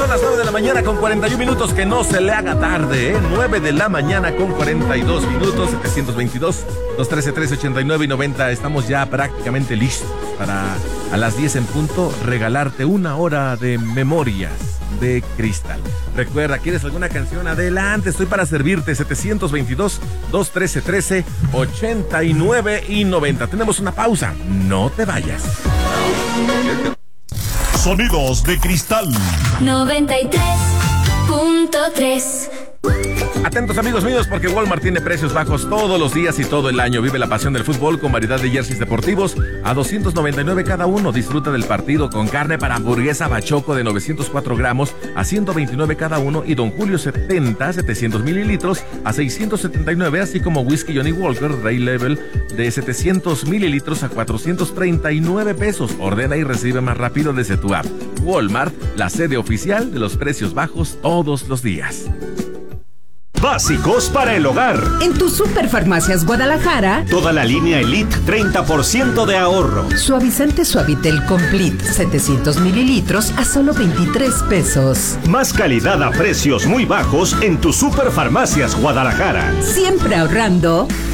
las 9 de la mañana con 41 minutos, que no se le haga tarde, 9 de la mañana con 42 minutos, 722-213-1389 y 90. Estamos ya prácticamente listos para a las 10 en punto regalarte una hora de memorias de cristal. Recuerda, ¿quieres alguna canción? Adelante, estoy para servirte. 722-213-1389 y 90. Tenemos una pausa, no te vayas. Sonidos de cristal 93.3. Atentos, amigos míos, porque Walmart tiene precios bajos todos los días y todo el año. Vive la pasión del fútbol con variedad de jerseys deportivos a $299 cada uno. Disfruta del partido con carne para hamburguesa Bachoco de 904 gramos a $129 cada uno, y Don Julio 700 mililitros a $679, así como whisky Johnny Walker Ray Level de 700 mililitros a $439. Ordena y recibe más rápido desde tu app. Walmart, la sede oficial de los precios bajos todos los días. Básicos para el hogar. En tu Superfarmacias Guadalajara, Toda la línea Elite, 30% de ahorro. suavizante Suavitel Complete 700 mililitros a solo $23. Más calidad a precios muy bajos en tu Superfarmacias Guadalajara. Siempre ahorrando.